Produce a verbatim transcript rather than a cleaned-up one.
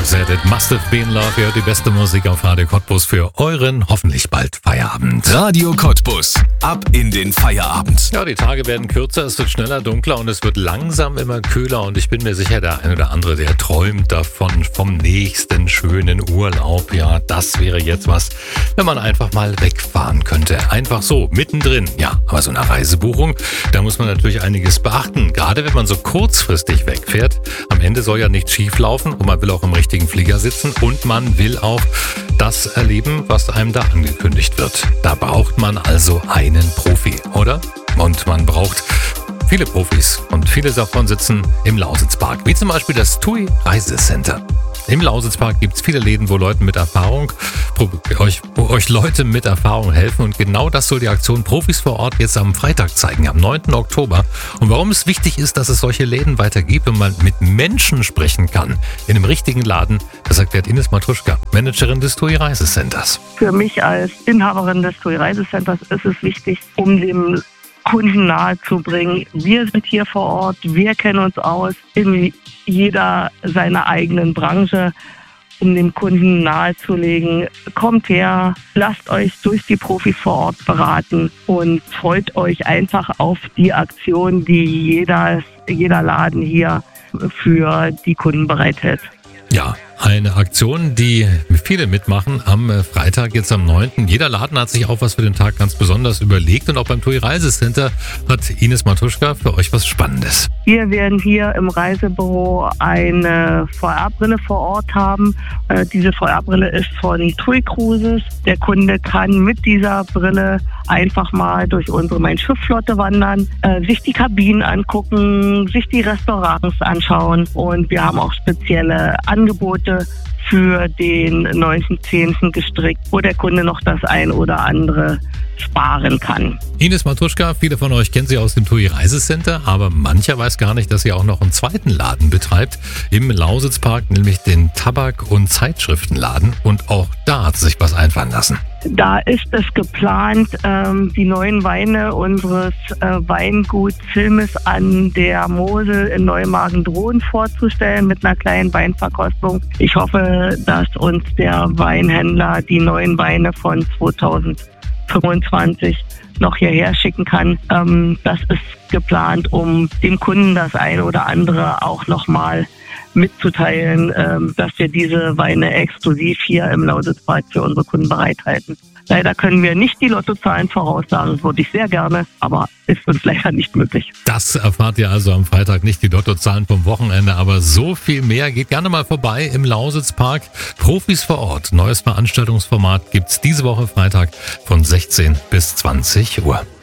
Roxette, It Must Have Been Love. Ihr hört die beste Musik auf Radio Cottbus für euren hoffentlich bald Feierabend. Radio Cottbus, ab in den Feierabend. Ja, die Tage werden kürzer, es wird schneller dunkler und es wird langsam immer kühler. Und ich bin mir sicher, der ein oder andere, der träumt davon, vom nächsten schönen Urlaub. Ja, das wäre jetzt was, wenn man einfach mal wegfahren könnte. Einfach so, mittendrin. Ja, aber so eine Reisebuchung, da muss man natürlich einiges beachten. Gerade wenn man so kurzfristig wegfährt. Am Ende soll ja nichts schief laufen und man will auch im richtigen Flieger sitzen und man will auch das erleben, was einem da angekündigt wird. Da braucht man also einen Profi, oder? Und man braucht viele Profis und viele davon sitzen im Lausitzpark, wie zum Beispiel das T U I Reisecenter. Im Lausitzpark gibt es viele Läden, wo Leute mit Erfahrung, euch, wo euch Leute mit Erfahrung helfen. Und genau das soll die Aktion Profis vor Ort jetzt am Freitag zeigen, am neunten Oktober. Und warum es wichtig ist, dass es solche Läden weiter gibt und man mit Menschen sprechen kann, in einem richtigen Laden, das erklärt Ines Matruschka, Managerin des T U I Reisecenters. Für mich als Inhaberin des T U I Reisecenters ist es wichtig, um dem Kunden nahezubringen. Wir sind hier vor Ort, wir kennen uns aus in jeder seiner eigenen Branche, um dem Kunden nahezulegen. Kommt her, lasst euch durch die Profis vor Ort beraten und freut euch einfach auf die Aktion, die jeder, jeder Laden hier für die Kunden bereithält. Ja, eine Aktion, die viele mitmachen am Freitag, jetzt am neunten Jeder Laden hat sich auch was für den Tag ganz besonders überlegt und auch beim T U I Reisecenter hat Ines Matruschka für euch was Spannendes. Wir werden hier im Reisebüro eine V R-Brille vor Ort haben. Äh, diese V R-Brille ist von T U I Cruises. Der Kunde kann mit dieser Brille einfach mal durch unsere Mein-Schiff-Flotte wandern, äh, sich die Kabinen angucken, sich die Restaurants anschauen und wir haben auch spezielle Angebote für den neunten zehnten gestrickt, wo der Kunde noch das ein oder andere sparen kann. Ines Matruschka, viele von euch kennen sie aus dem T U I Reisecenter, aber mancher weiß gar nicht, dass sie auch noch einen zweiten Laden betreibt, im Lausitzpark, nämlich den Tabak- und Zeitschriftenladen. Und auch da hat sie sich was einfallen lassen. Da ist es geplant, ähm, die neuen Weine unseres äh, Weinguts Filmes an der Mosel in Neumagen-Drohnen vorzustellen mit einer kleinen Weinverkostung. Ich hoffe, dass uns der Weinhändler die neuen Weine von zweitausendfünfundzwanzig noch hierher schicken kann. Ähm, das ist geplant, um dem Kunden das eine oder andere auch nochmal mitzuteilen, ähm, dass wir diese Weine exklusiv hier im Lausitzpark für unsere Kunden bereithalten. Leider können wir nicht die Lottozahlen voraussagen, das würde ich sehr gerne, aber ist uns leider nicht möglich. Das erfahrt ihr also am Freitag, nicht die Lottozahlen vom Wochenende, aber so viel mehr. Geht gerne mal vorbei im Lausitzpark. Profis vor Ort, neues Veranstaltungsformat gibt's diese Woche Freitag von sechzehn bis zwanzig Uhr.